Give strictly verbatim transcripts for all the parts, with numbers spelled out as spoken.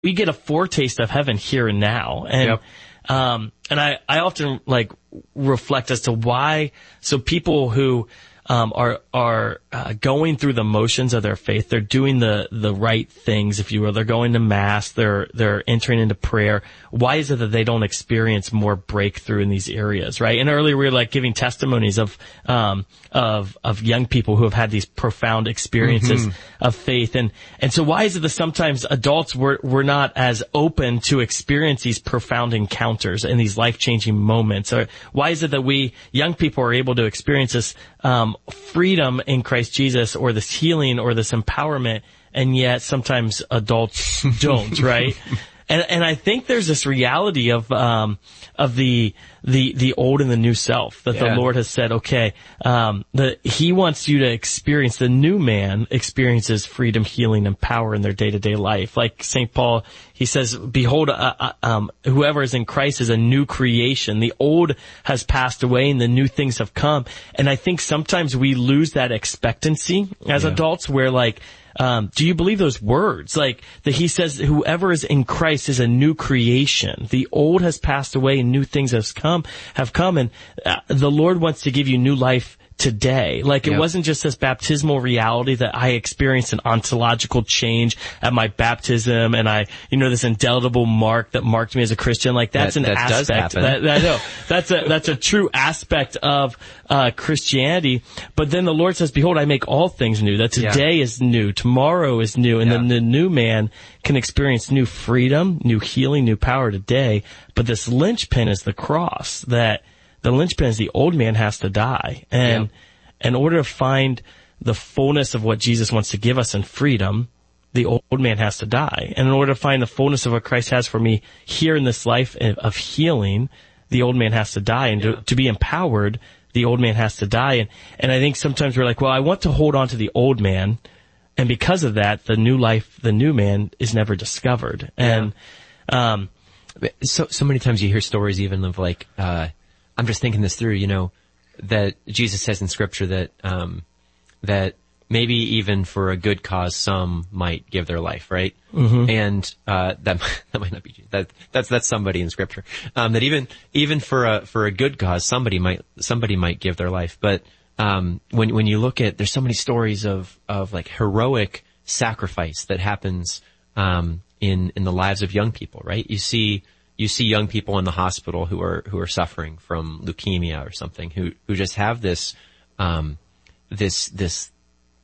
we get a foretaste of heaven here and now. And, yep. um, and I, I often like reflect as to why, so people who, um, are, are, uh, going through the motions of their faith, they're doing the, the right things, if you will. They're going to mass, they're, they're entering into prayer. Why is it that they don't experience more breakthrough in these areas, right? And earlier we were like giving testimonies of, um, of, of young people who have had these profound experiences mm-hmm. of faith. And, and so why is it that sometimes adults were, we're not as open to experience these profound encounters and these life-changing moments? Or why is it that we young people are able to experience this, um, freedom in Christ Jesus, or this healing, or this empowerment, and yet sometimes adults don't, right? And, and I think there's this reality of, um, of the, the, the old and the new self that yeah. the Lord has said, okay, um, the, He wants you to experience, the new man experiences freedom, healing, and power in their day-to-day life. Like Saint Paul, he says, behold, uh, uh, um, whoever is in Christ is a new creation. The old has passed away and the new things have come. And I think sometimes we lose that expectancy as yeah. adults, where like, Um, do you believe those words? Like that he says, whoever is in Christ is a new creation. The old has passed away and new things have come, have come. And uh, the Lord wants to give you new life today. Like it yep. wasn't just this baptismal reality that I experienced an ontological change at my baptism, and I, you know, this indelible mark that marked me as a Christian. Like that's that, an that aspect. Does happen. That, that, no, that's a that's a true aspect of uh Christianity. But then the Lord says, "Behold, I make all things new." That today yeah. is new, tomorrow is new, and yeah. then the new man can experience new freedom, new healing, new power today. But this linchpin is the cross. That the linchpin is the old man has to die. And yeah. in order to find the fullness of what Jesus wants to give us in freedom, the old man has to die. And in order to find the fullness of what Christ has for me here in this life of healing, the old man has to die. And yeah. to, to be empowered, the old man has to die. And, and I think sometimes we're like, well, I want to hold on to the old man. And because of that, the new life, the new man is never discovered. Yeah. And, um, so, so many times you hear stories even of like, uh, I'm just thinking this through, you know, that Jesus says in scripture that, um, that maybe even for a good cause, some might give their life, right? Mm-hmm. And, uh, that, that might not be Jesus. That, that's, that's somebody in scripture. Um, that even, even for a, for a good cause, somebody might, somebody might give their life. But, um, when, when you look at, there's so many stories of, of like heroic sacrifice that happens, um, in, in the lives of young people, right? You see, You see young people in the hospital who are who are suffering from leukemia or something, who who just have this um this this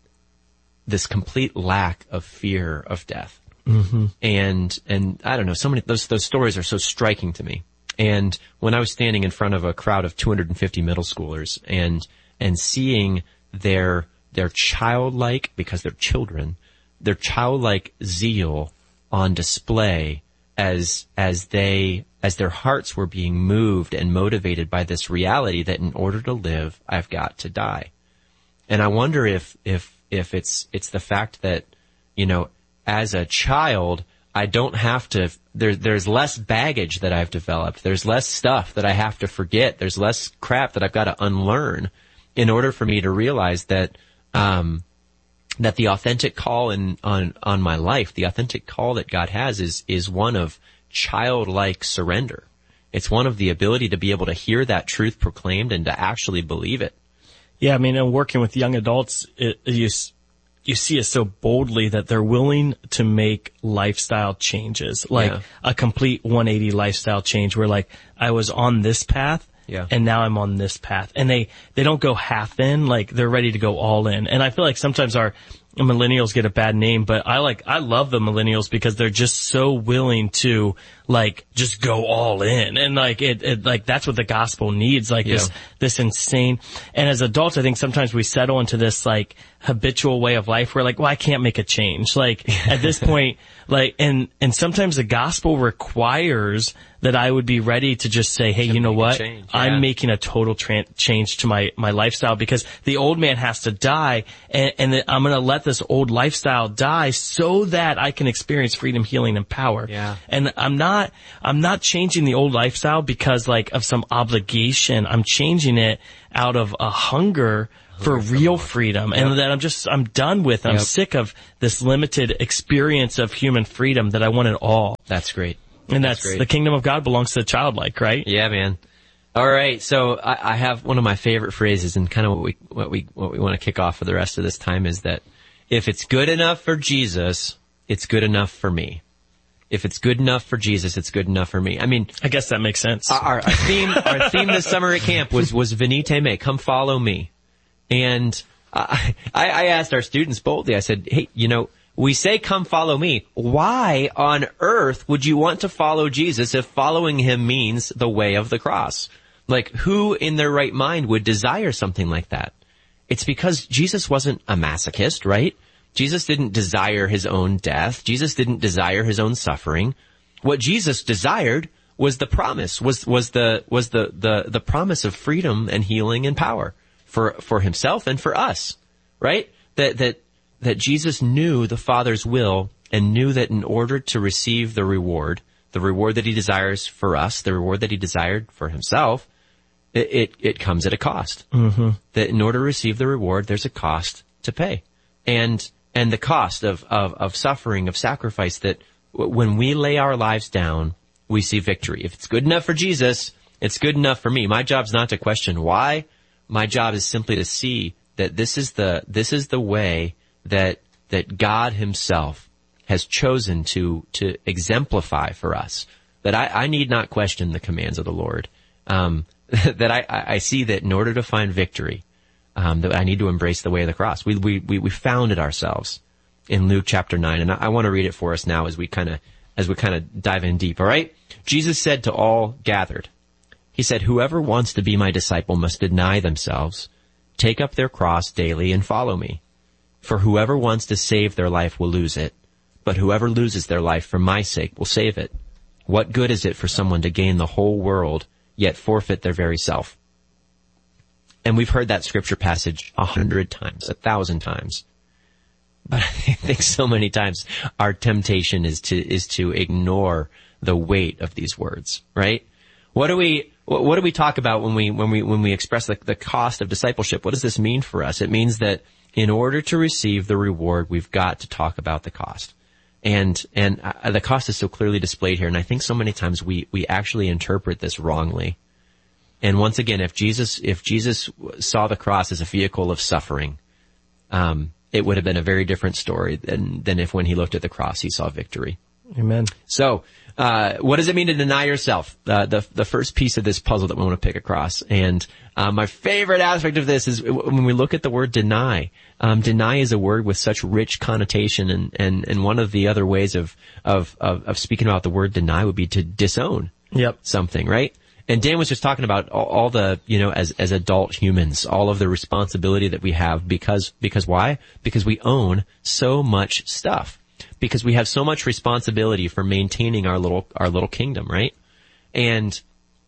this complete lack of fear of death. Mm-hmm. And and I don't know, so many those those stories are so striking to me. And when I was standing in front of a crowd of two hundred fifty middle schoolers and and seeing their their childlike, because they're children, their childlike zeal on display as, as they, as their hearts were being moved and motivated by this reality that in order to live, I've got to die. And I wonder if, if, if it's, it's the fact that, you know, as a child, I don't have to, there, there's less baggage that I've developed. There's less stuff that I have to forget. There's less crap that I've got to unlearn in order for me to realize that, um, that the authentic call in, on, on my life, the authentic call that God has is, is one of childlike surrender. It's one of the ability to be able to hear that truth proclaimed and to actually believe it. Yeah, I mean, in working with young adults, it, you, you see it so boldly that they're willing to make lifestyle changes, like yeah. a complete one eighty lifestyle change where like, I was on this path. Yeah. And now I'm on this path. And they, they don't go half in, like they're ready to go all in. And I feel like sometimes our millennials get a bad name, but I like, I love the millennials because they're just so willing to like just go all in. And like it, it like that's what the gospel needs, like yeah. this, this insane. And as adults, I think sometimes we settle into this like habitual way of life where like, well, I can't make a change. Like at this point, like, and, and sometimes the gospel requires that I would be ready to just say, hey, you know what? Yeah. I'm making a total tra- change to my, my lifestyle because the old man has to die and, and the, I'm going to let this old lifestyle die so that I can experience freedom, healing, and power. Yeah. And I'm not, I'm not changing the old lifestyle because like of some obligation. I'm changing it out of a hunger for real freedom, and yep. that I'm just, I'm done with. I'm yep. sick of this limited experience of human freedom, that I want it all. That's great. And that's, that's great. The kingdom of God belongs to the childlike, right? Yeah, man. All right. So I, I have one of my favorite phrases, and kind of what we, what we, what we want to kick off for the rest of this time is that if it's good enough for Jesus, it's good enough for me. If it's good enough for Jesus, it's good enough for me. I mean, I guess that makes sense. Our, our theme, our theme this summer at camp was, was Venite me, come follow me. And I, I asked our students boldly, I said, hey, you know, we say come follow me. Why on earth would you want to follow Jesus if following him means the way of the cross? Like, who in their right mind would desire something like that? It's because Jesus wasn't a masochist, right? Jesus didn't desire his own death. Jesus didn't desire his own suffering. What Jesus desired was the promise, was, was the, was the, the, the promise of freedom and healing and power for, for himself and for us, right? That, that, that Jesus knew the Father's will and knew that in order to receive the reward, the reward that he desires for us, the reward that he desired for himself, it, it, it comes at a cost. Mm-hmm. That in order to receive the reward, there's a cost to pay. And, And the cost of, of, of suffering, of sacrifice, that w- when we lay our lives down, we see victory. If it's good enough for Jesus, it's good enough for me. My job's not to question why. My job is simply to see that this is the, this is the way that, that God himself has chosen to, to exemplify for us. That I, I need not question the commands of the Lord. Um, that I, I see that in order to find victory, Um, that I need to embrace the way of the cross. We, we, we, we found it ourselves in Luke chapter nine. And I, I want to read it for us now as we kind of, as we kind of dive in deep. All right. Jesus said to all gathered, he said, whoever wants to be my disciple must deny themselves, take up their cross daily and follow me. For whoever wants to save their life will lose it, but whoever loses their life for my sake will save it. What good is it for someone to gain the whole world, yet forfeit their very self? And we've heard that scripture passage a hundred times, a thousand times. But I think so many times our temptation is to, is to ignore the weight of these words, right? What do we, what do we talk about when we, when we, when we express the, the cost of discipleship? What does this mean for us? It means that in order to receive the reward, we've got to talk about the cost. And, and uh, the cost is so clearly displayed here. And I think so many times we, we actually interpret this wrongly. And once again, if Jesus, if Jesus saw the cross as a vehicle of suffering, um, it would have been a very different story than, than if when he looked at the cross, he saw victory. Amen. So, uh, what does it mean to deny yourself? Uh, the, the first piece of this puzzle that we want to pick across. And, uh, my favorite aspect of this is when we look at the word deny. Um, deny is a word with such rich connotation, and, and, and one of the other ways of, of, of, of speaking about the word deny would be to disown. Yep. Something, right? And Dan was just talking about all, all the, you know, as, as adult humans, all of the responsibility that we have because, because why? Because we own so much stuff. Because we have so much responsibility for maintaining our little, our little kingdom, right? And,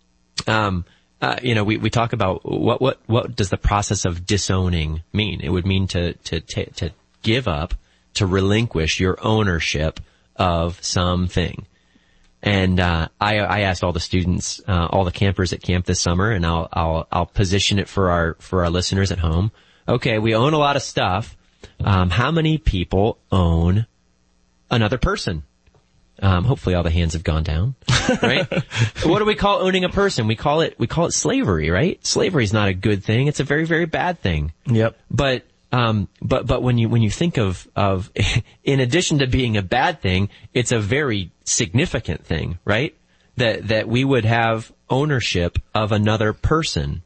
um, uh, you know, we, we talk about what, what, what does the process of disowning mean? It would mean to, to, to, to give up, to relinquish your ownership of something. And, uh, I, I asked all the students, uh, all the campers at camp this summer, and I'll, I'll, I'll position it for our, for our listeners at home. Okay, we own a lot of stuff. Um, how many people own another person? Um, hopefully all the hands have gone down, right? What do we call owning a person? We call it, we call it slavery, right? Slavery is not a good thing. It's a very, very bad thing. Yep. But, um, but, but when you, when you think of, of, in addition to being a bad thing, it's a very significant thing, right? That, that we would have ownership of another person.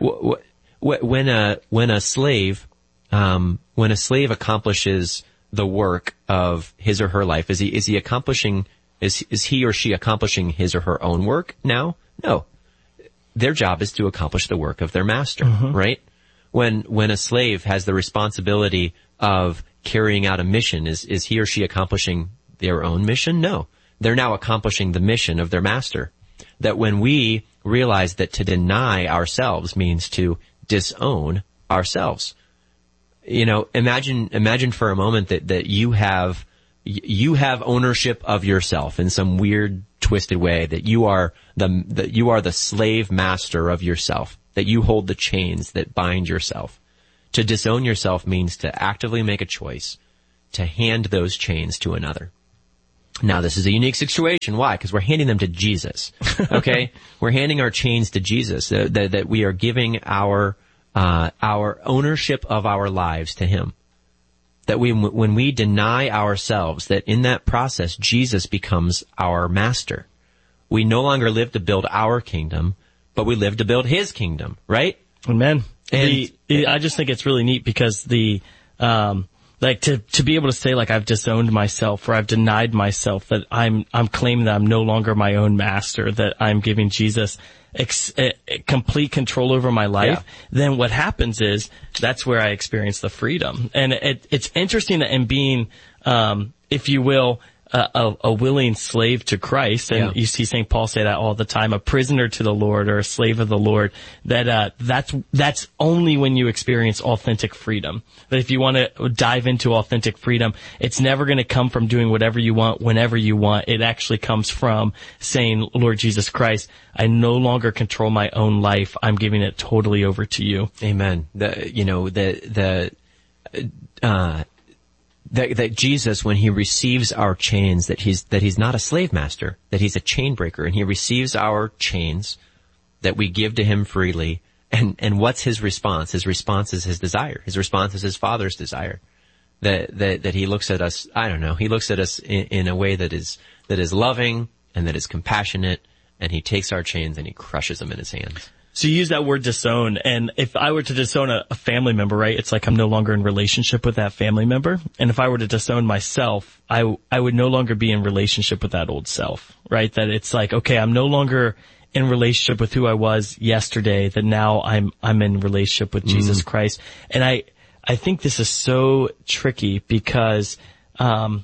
When a, when a slave, um, when a slave accomplishes the work of his or her life, is he, is he accomplishing, is, is he or she accomplishing his or her own work now? No. Their job is to accomplish the work of their master, mm-hmm. right? When, when a slave has the responsibility of carrying out a mission, is, is he or she accomplishing their own mission? No. They're now accomplishing the mission of their master. That when we realize that to deny ourselves means to disown ourselves. You know, imagine, imagine for a moment that, that you have, you have ownership of yourself in some weird, twisted way, that you are the, that you are the slave master of yourself, that you hold the chains that bind yourself. To disown yourself means to actively make a choice to hand those chains to another. Now, this is a unique situation. Why? Because we're handing them to Jesus. Okay? We're handing our chains to Jesus, uh, that, that we are giving our, uh, our ownership of our lives to Him. That we, when we deny ourselves, that in that process, Jesus becomes our master. We no longer live to build our kingdom, but we live to build His kingdom, right? Amen. And the, the, I just think it's really neat because the, um, like to, to be able to say like I've disowned myself or I've denied myself, that I'm, I'm claiming that I'm no longer my own master, that I'm giving Jesus ex, uh, complete control over my life. Yeah. Then what happens is that's where I experience the freedom. And it, it's interesting that in being, um, if you will, Uh, a, a willing slave to Christ, and yeah. you see Saint Paul say that all the time, a prisoner to the Lord or a slave of the Lord, that, uh, that's, that's only when you experience authentic freedom. That if you want to dive into authentic freedom, it's never going to come from doing whatever you want, whenever you want. It actually comes from saying, Lord Jesus Christ, I no longer control my own life. I'm giving it totally over to you. Amen. The, you know, the, the, uh, That, that Jesus, when He receives our chains, that He's, that He's not a slave master, that He's a chain breaker, and He receives our chains that we give to Him freely. And, and what's His response? His response is His desire. His response is His Father's desire. That, that, that He looks at us, I don't know, He looks at us in, in a way that is, that is loving and that is compassionate, and He takes our chains and He crushes them in His hands. So you use that word disown, and if I were to disown a, a family member, right, it's like I'm no longer in relationship with that family member. And if I were to disown myself, I, I would no longer be in relationship with that old self, right? That it's like, okay, I'm no longer in relationship with who I was yesterday, that now I'm, I'm in relationship with mm. Jesus Christ. And I, I think this is so tricky because, um,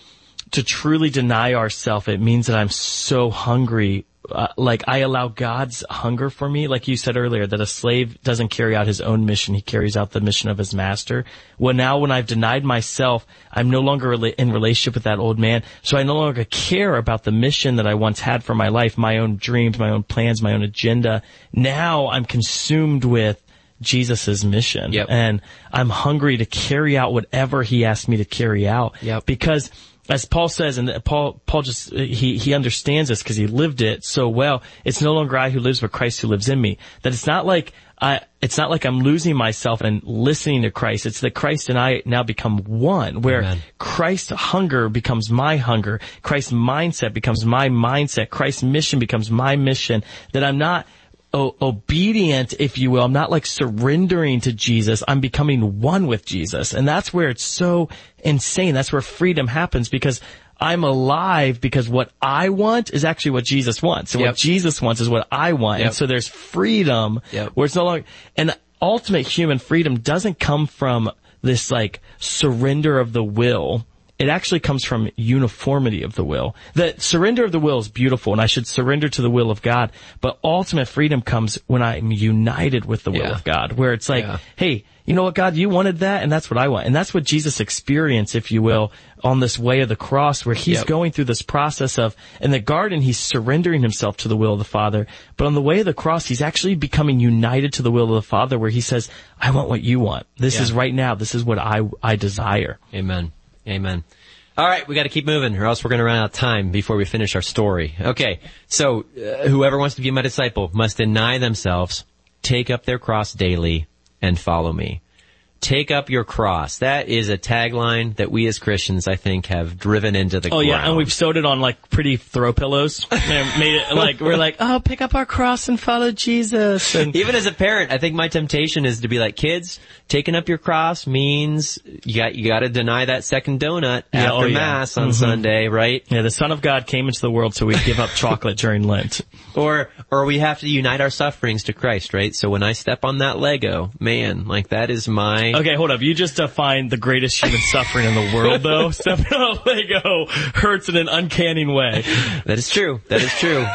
to truly deny ourselves, it means that I'm so hungry. Uh, like I allow God's hunger for me, like you said earlier, that a slave doesn't carry out his own mission. He carries out the mission of his master. Well, now when I've denied myself, I'm no longer rela- in relationship with that old man. So I no longer care about the mission that I once had for my life, my own dreams, my own plans, my own agenda. Now I'm consumed with Jesus' mission. Yep. And I'm hungry to carry out whatever He asked me to carry out. Yep. Because as Paul says, and Paul, Paul just, he, he understands this because he lived it so well. It's no longer I who lives, but Christ who lives in me. That it's not like I, it's not like I'm losing myself and listening to Christ. It's that Christ and I now become one, where Amen. Christ's hunger becomes my hunger. Christ's mindset becomes my mindset. Christ's mission becomes my mission. That I'm not O- obedient, if you will. I'm not like surrendering to Jesus. I'm becoming one with Jesus. And that's where it's so insane. That's where freedom happens, because I'm alive because what I want is actually what Jesus wants. And yep. what Jesus wants is what I want. Yep. And so there's freedom yep. where it's no longer, and ultimate human freedom doesn't come from this like surrender of the will. It actually comes from uniformity of the will. The surrender of the will is beautiful, and I should surrender to the will of God. But ultimate freedom comes when I'm united with the will yeah. of God, where it's like, yeah. hey, you know what, God, you wanted that, and that's what I want. And that's what Jesus experienced, if you will, on this way of the cross, where He's yep. going through this process of, in the garden, He's surrendering Himself to the will of the Father. But on the way of the cross, He's actually becoming united to the will of the Father, where He says, I want what you want. This yeah. is right now. This is what I, I desire. Amen. Amen. All right, we got to keep moving, or else we're going to run out of time before we finish our story. Okay, so uh, whoever wants to be my disciple must deny themselves, take up their cross daily, and follow me. Take up your cross. That is a tagline that we as Christians, I think, have driven into the oh, ground. Oh yeah, and we've sewed it on like pretty throw pillows. And made it like, we're like, oh, pick up our cross and follow Jesus. And even as a parent, I think my temptation is to be like, kids, taking up your cross means you got, you got to deny that second donut yeah, after oh, yeah. Mass on mm-hmm. Sunday, right? Yeah, the Son of God came into the world so we give up chocolate during Lent. Or, or we have to unite our sufferings to Christ, right? So when I step on that Lego, man, like that is my... Okay, hold up. You just defined the greatest human suffering in the world, though. Stepping on a Lego hurts in an uncanny way. That is true. That is true.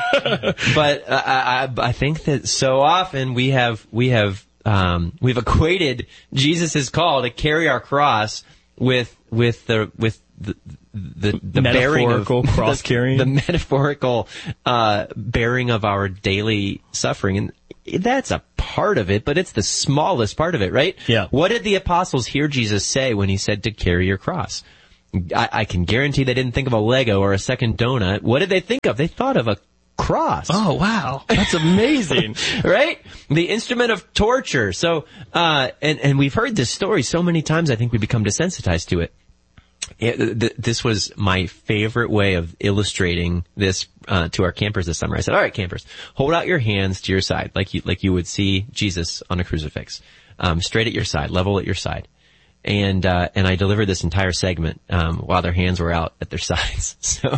But uh, I, I think that so often we have, we have, um, we've equated Jesus' call to carry our cross with, with the, with the, the, the metaphorical bearing of, cross carrying, the, the metaphorical, uh, bearing of our daily suffering. And that's a part of it, but it's the smallest part of it, right? Yeah. What did the apostles hear Jesus say when he said to carry your cross? I, I can guarantee they didn't think of a Lego or a second donut. What did they think of? They thought of a cross. Oh, wow. That's amazing. Right? The instrument of torture. So, uh, and, and we've heard this story so many times, I think we become desensitized to it. It, th- this was my favorite way of illustrating this uh, to our campers this summer. I said, all right, campers, hold out your hands to your side like you like you would see Jesus on a crucifix, um, straight at your side, level at your side. And uh and I delivered this entire segment um while their hands were out at their sides. So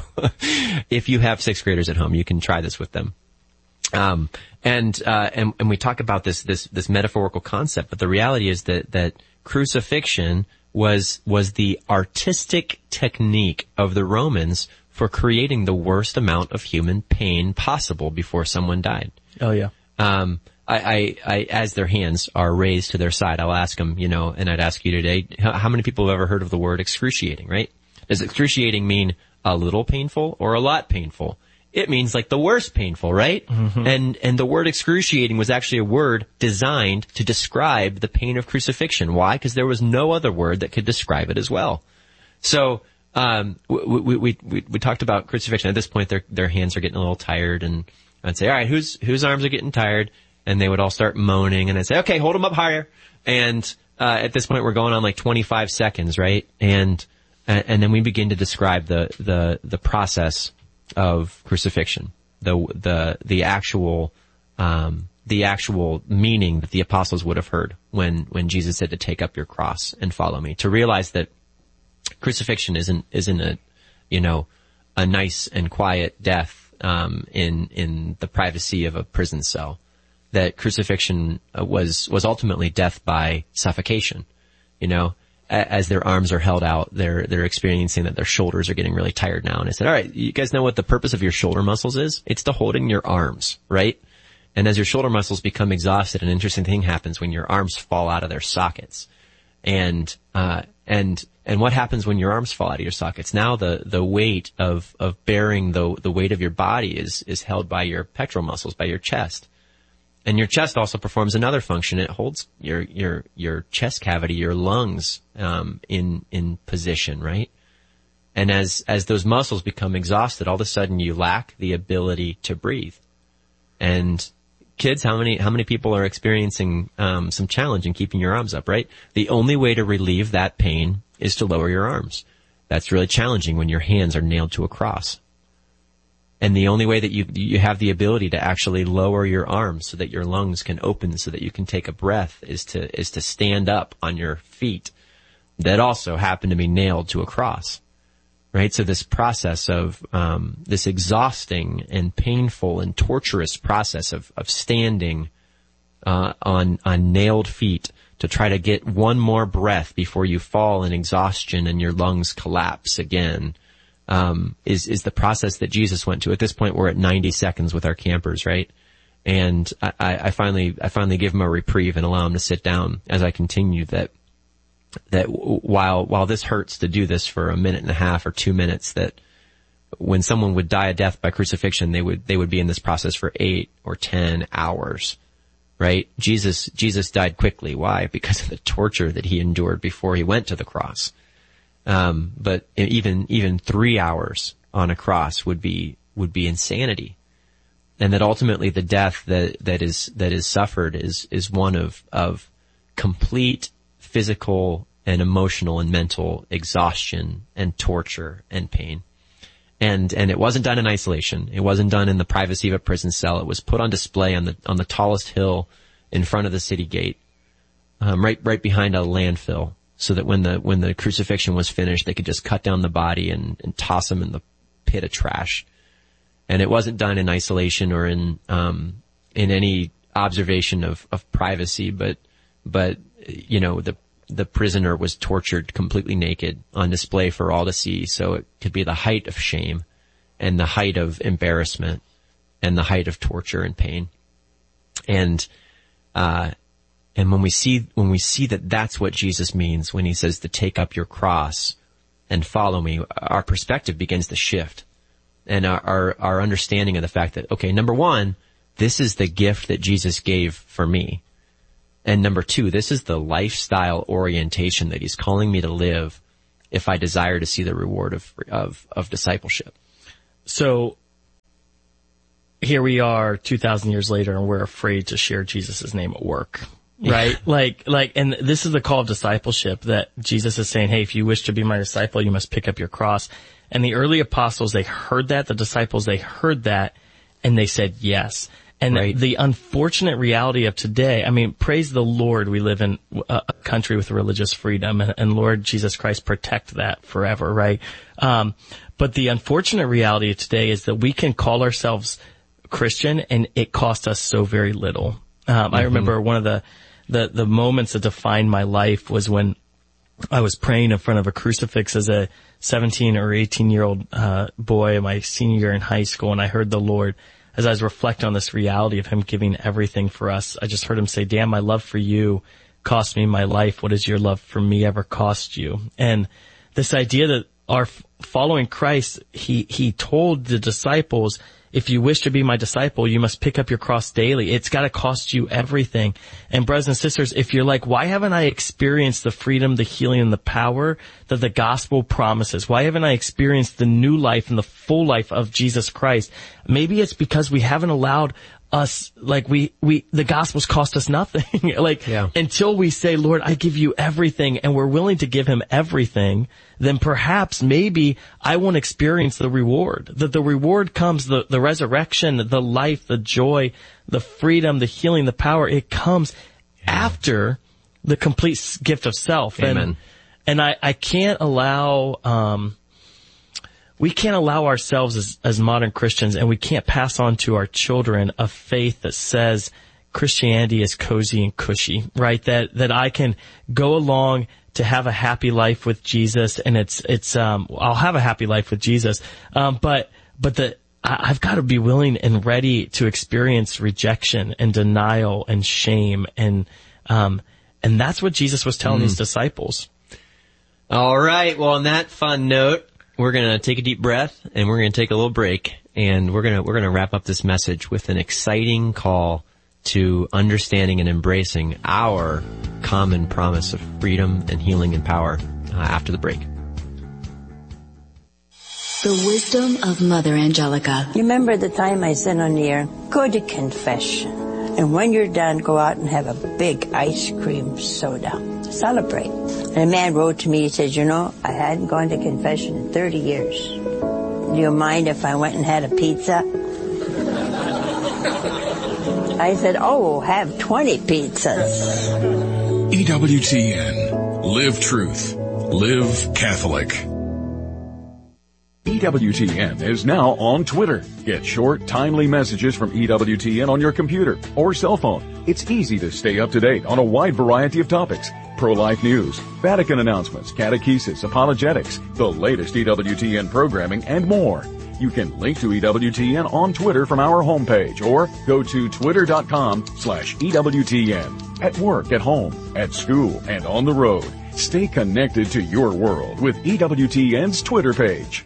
if you have sixth graders at home, you can try this with them. Um and uh and, and we talk about this this this metaphorical concept, but the reality is that that crucifixion was was the artistic technique of the Romans for creating the worst amount of human pain possible before someone died. Oh, yeah. Um, I, I, I, as their hands are raised to their side, I'll ask them, you know, and I'd ask you today, how, how many people have ever heard of the word excruciating, right? Does excruciating mean a little painful or a lot painful? It means like the worst painful, right? Mm-hmm. And, and the word excruciating was actually a word designed to describe the pain of crucifixion. Why? Because there was no other word that could describe it as well. So, um, we, we, we, we, we talked about crucifixion. At this point, their, their hands are getting a little tired, and I'd say, all right, whose, whose arms are getting tired? And they would all start moaning, and I'd say, okay, hold them up higher. And, uh, at this point, we're going on like twenty-five seconds, right? And, and then we begin to describe the, the, the process of crucifixion, the, the, the actual, um, the actual meaning that the apostles would have heard when, when Jesus said to take up your cross and follow me, to realize that crucifixion isn't, isn't a, you know, a nice and quiet death, um, in, in the privacy of a prison cell. That crucifixion was, was ultimately death by suffocation, you know. As their arms are held out, they're, they're experiencing that their shoulders are getting really tired now. And I said, all right, you guys know what the purpose of your shoulder muscles is? It's to holding your arms, right? And as your shoulder muscles become exhausted, an interesting thing happens when your arms fall out of their sockets. And, uh, and, and what happens when your arms fall out of your sockets? Now the, the weight of, of bearing the, the weight of your body is, is held by your pectoral muscles, by your chest. And your chest also performs another function. It holds your, your, your chest cavity, your lungs, um, in, in position, right? And as, as those muscles become exhausted, all of a sudden you lack the ability to breathe. And kids, how many, how many people are experiencing, um, some challenge in keeping your arms up, right? The only way to relieve that pain is to lower your arms. That's really challenging when your hands are nailed to a cross. And the only way that you you have the ability to actually lower your arms so that your lungs can open, so that you can take a breath, is to is to stand up on your feet that also happen to be nailed to a cross, right? So this process of um this exhausting and painful and torturous process of of standing uh on on nailed feet to try to get one more breath before you fall in exhaustion and your lungs collapse again. Um, is, is the process that Jesus went to. At this point, we're at ninety seconds with our campers, right? And I, I finally, I finally give them a reprieve and allow them to sit down as I continue that, that while, while this hurts to do this for a minute and a half or two minutes, that when someone would die a death by crucifixion, they would, they would be in this process for eight or ten hours, right? Jesus, Jesus died quickly. Why? Because of the torture that he endured before he went to the cross. Um, but even, even three hours on a cross would be, would be insanity. And that ultimately the death that, that is, that is suffered is, is one of, of complete physical and emotional and mental exhaustion and torture and pain. And, and it wasn't done in isolation. It wasn't done in the privacy of a prison cell. It was put on display on the, on the tallest hill in front of the city gate, um, right, right behind a landfill. So that when the, when the crucifixion was finished, they could just cut down the body and, and toss him in the pit of trash. And it wasn't done in isolation or in, um, in any observation of, of privacy, but, but, you know, the, the prisoner was tortured completely naked on display for all to see. So it could be the height of shame and the height of embarrassment and the height of torture and pain. And, uh, And when we see, when we see that that's what Jesus means when he says to take up your cross and follow me, our perspective begins to shift. And our, our, our understanding of the fact that, okay, number one, this is the gift that Jesus gave for me. And number two, this is the lifestyle orientation that he's calling me to live if I desire to see the reward of, of, of discipleship. So here we are two thousand years later, and we're afraid to share Jesus' name at work, right? Yeah. Like, like, and this is the call of discipleship that Jesus is saying, hey, if you wish to be my disciple, you must pick up your cross. And the early apostles, they heard that, the disciples, they heard that, and they said yes. And right. the unfortunate reality of today, I mean, praise the Lord, we live in a country with religious freedom, and, and Lord Jesus Christ protect that forever, right? Um, but the unfortunate reality of today is that we can call ourselves Christian, and it cost us so very little. Um, mm-hmm. I remember one of the, the, the moments that defined my life was when I was praying in front of a crucifix as a seventeen or eighteen year old, uh, boy, my senior year in high school, and I heard the Lord, as I was reflecting on this reality of him giving everything for us, I just heard him say, Dan, my love for you cost me my life. What does your love for me ever cost you? And this idea that our following Christ, he, he told the disciples, if you wish to be my disciple, you must pick up your cross daily. It's got to cost you everything. And brothers and sisters, if you're like, why haven't I experienced the freedom, the healing, and the power that the gospel promises? Why haven't I experienced the new life and the full life of Jesus Christ? Maybe it's because we haven't allowed us, like we, we, the gospel's cost us nothing. like, yeah. until we say, Lord, I give you everything, and we're willing to give him everything, then perhaps maybe I won't experience the reward. That the reward comes, the, the resurrection, the life, the joy, the freedom, the healing, the power. It comes yeah. after the complete gift of self. Amen. And, and I, I can't allow, um, we can't allow ourselves as, as modern Christians, and we can't pass on to our children a faith that says Christianity is cozy and cushy, right? That, that I can go along to have a happy life with Jesus, and it's, it's, um, I'll have a happy life with Jesus. Um, but, but the, I, I've got to be willing and ready to experience rejection and denial and shame. And, um, and that's what Jesus was telling mm. his disciples. All right. Well, on that fun note, we're going to take a deep breath, and we're going to take a little break, and we're going to, we're going to wrap up this message with an exciting call to understanding and embracing our common promise of freedom and healing and power uh, after the break. The wisdom of Mother Angelica. You remember the time I said on the air, go to confession. And when you're done, go out and have a big ice cream soda. Celebrate. And a man wrote to me, he said, you know, I hadn't gone to confession in thirty years. Do you mind if I went and had a pizza? I said, oh, have twenty pizzas. E W T N. Live truth. Live Catholic. E W T N is now on Twitter. Get short, timely messages from E W T N on your computer or cell phone. It's easy to stay up to date on a wide variety of topics. Pro-life news, Vatican announcements, catechesis, apologetics, the latest E W T N programming, and more. You can link to E W T N on Twitter from our homepage, or go to twitter.com slash EWTN. At work, at home, at school, and on the road. Stay connected to your world with E W T N's Twitter page.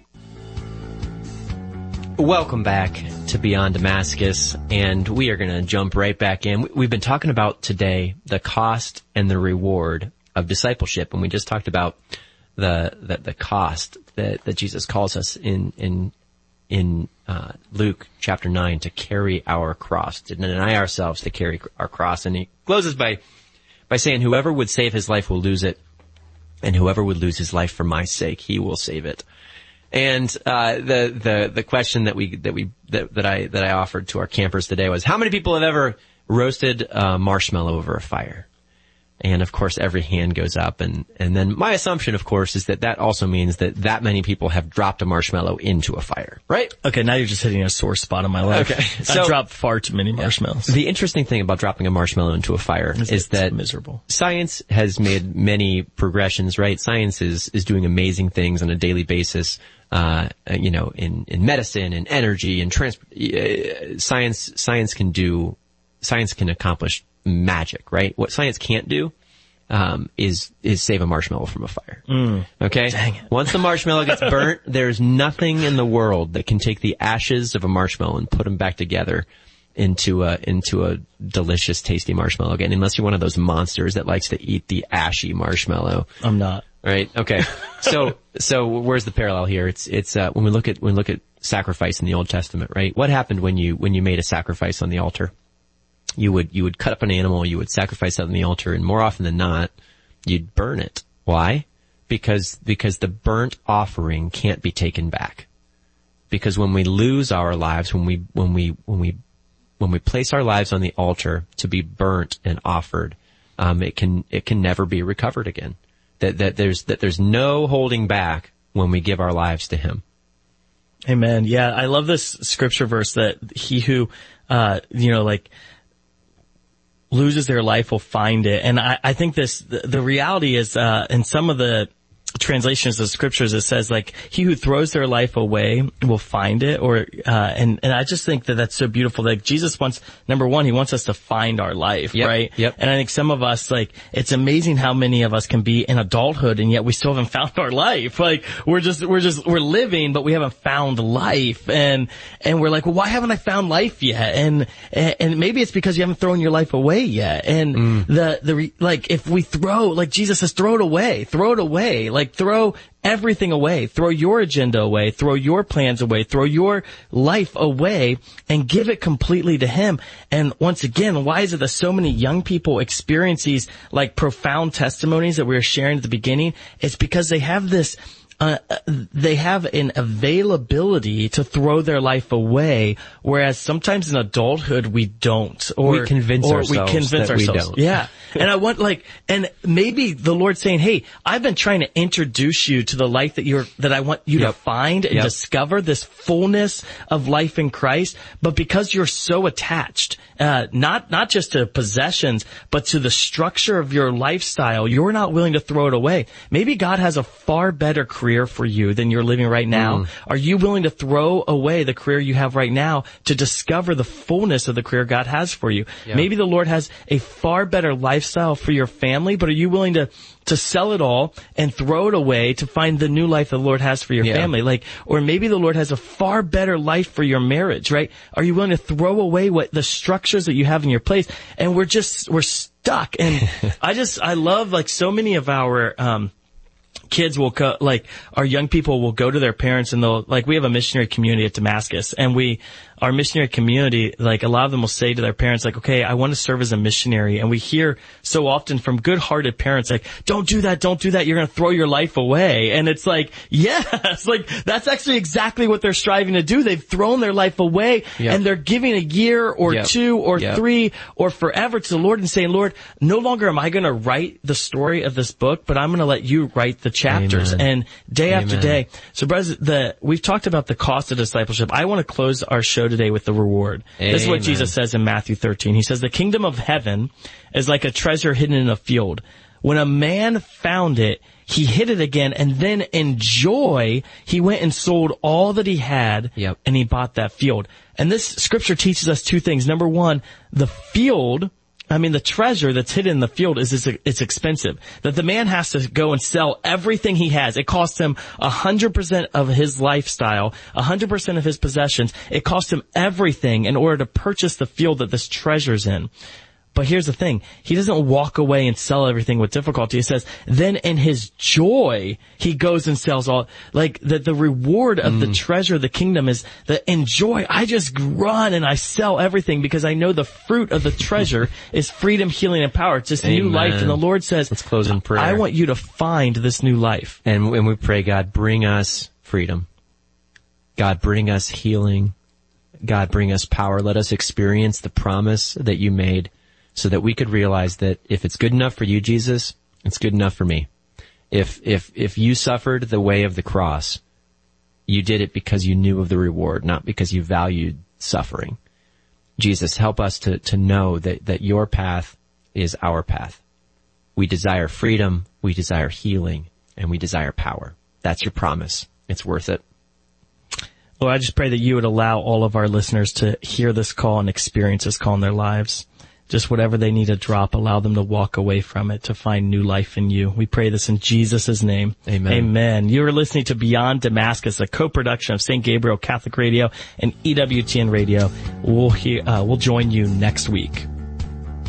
Welcome back to Beyond Damascus, and we are going to jump right back in. We've been talking about today the cost and the reward of discipleship, and we just talked about the the, the cost that, that Jesus calls us in in in uh, Luke chapter nine to carry our cross, to deny ourselves to carry our cross. And he closes by by saying, "Whoever would save his life will lose it, and whoever would lose his life for my sake, he will save it." And uh the the the question that we that we that, that I that I offered to our campers today was, how many people have ever roasted a marshmallow over a fire? And of course, every hand goes up. And and then my assumption, of course, is that that also means that that many people have dropped a marshmallow into a fire, right? Okay, now you're just hitting a sore spot in my life. Okay, so I dropped far too many marshmallows. The interesting thing about dropping a marshmallow into a fire is, is that miserable. Science has made many progressions, right? Science is is doing amazing things on a daily basis. Uh, you know, in, in medicine and energy and trans, uh, science, science can do, science can accomplish magic, right? What science can't do, um, is, is save a marshmallow from a fire. Mm. Okay? Dang it. Once the marshmallow gets burnt, there's nothing in the world that can take the ashes of a marshmallow and put them back together into a, into a delicious, tasty marshmallow again, unless you're one of those monsters that likes to eat the ashy marshmallow. I'm not. Right? Okay. So, so where's the parallel here? It's, it's, uh, when we look at, when we look at sacrifice in the Old Testament, right? What happened when you, when you made a sacrifice on the altar? You would, you would cut up an animal, you would sacrifice it on the altar, and more often than not, you'd burn it. Why? Because, because the burnt offering can't be taken back. Because when we lose our lives, when we, when we, when we, when we place our lives on the altar to be burnt and offered, um, it can, it can never be recovered again. That, that there's, that there's no holding back when we give our lives to Him. Amen. Yeah, I love this scripture verse that he who, uh, you know, like, loses their life will find it. And I, I think this, the, the reality is, uh, in some of the translations of scriptures, it says like, he who throws their life away will find it, or, uh, and, and I just think that that's so beautiful. Like Jesus wants, number one, He wants us to find our life, yep, right? Yep. And I think some of us, like, it's amazing how many of us can be in adulthood and yet we still haven't found our life. Like, we're just, we're just, we're living, but we haven't found life. And, and we're like, well, why haven't I found life yet? And, and maybe it's because you haven't thrown your life away yet. And mm. the, the, like, if we throw, like Jesus says, throw it away, throw it away. Like, throw everything away. Throw your agenda away. Throw your plans away. Throw your life away and give it completely to Him. And once again, why is it that so many young people experience these like profound testimonies that we were sharing at the beginning? It's because they have this Uh, they have an availability to throw their life away, whereas sometimes in adulthood we don't, or we convince or ourselves we convince that ourselves. we don't. Yeah, and I want like, and maybe the Lord's saying, "Hey, I've been trying to introduce you to the life that you're that I want you yep. to find and yep. discover this fullness of life in Christ." But because you're so attached, uh, not not just to possessions, but to the structure of your lifestyle, you're not willing to throw it away. Maybe God has a far better career for you than you're living right now. Mm. Are you willing to throw away the career you have right now to discover the fullness of the career God has for you? Yeah. Maybe the Lord has a far better lifestyle for your family, but are you willing to to sell it all and throw it away to find the new life the Lord has for your yeah. family? Like, or maybe the Lord has a far better life for your marriage, right? Are you willing to throw away what the structures that you have in your place? And we're just, we're stuck. And I just, I love like so many of our, um, kids will go, like, our young people will go to their parents and they'll, like, we have a missionary community at Damascus, and we, our missionary community, like, a lot of them will say to their parents, like, okay, I want to serve as a missionary. And we hear so often from good-hearted parents, like, don't do that, don't do that, you're going to throw your life away. And it's like, yes, like, that's actually exactly what they're striving to do. They've thrown their life away, yep. and they're giving a year or yep. two or yep. three or forever to the Lord and saying, Lord, no longer am I going to write the story of this book, but I'm going to let you write the chapters. Amen. And day Amen. After day. So, brothers, the, we've talked about the cost of discipleship. I want to close our show today with the reward. Amen. This is what Jesus says in Matthew thirteen. He says, the kingdom of heaven is like a treasure hidden in a field. When a man found it, he hid it again, and then in joy, he went and sold all that he had, yep. and he bought that field. And this scripture teaches us two things. Number one, the field, I mean, the treasure that's hidden in the field is, is it's expensive. That the man has to go and sell everything he has. It costs him a hundred percent of his lifestyle, a hundred percent of his possessions. It costs him everything in order to purchase the field that this treasure's in. But here's the thing. He doesn't walk away and sell everything with difficulty. He says, then in his joy, he goes and sells all. Like, the, the reward of mm. the treasure of the kingdom is that in joy, I just run and I sell everything because I know the fruit of the treasure is freedom, healing, and power. It's this Amen. New life. And the Lord says, let's close in prayer. I want you to find this new life. And when we pray, God, bring us freedom. God, bring us healing. God, bring us power. Let us experience the promise that you made, so that we could realize that if it's good enough for you, Jesus, it's good enough for me. If, if, if you suffered the way of the cross, you did it because you knew of the reward, not because you valued suffering. Jesus, help us to, to know that, that your path is our path. We desire freedom, we desire healing, and we desire power. That's your promise. It's worth it. Lord, I just pray that you would allow all of our listeners to hear this call and experience this call in their lives. just whatever they need to drop, allow them to walk away from it to find new life in you. We pray this in Jesus' name. Amen. Amen. You are listening to Beyond Damascus, a co-production of Saint Gabriel Catholic Radio and E W T N Radio. We'll hear, uh, we'll join you next week.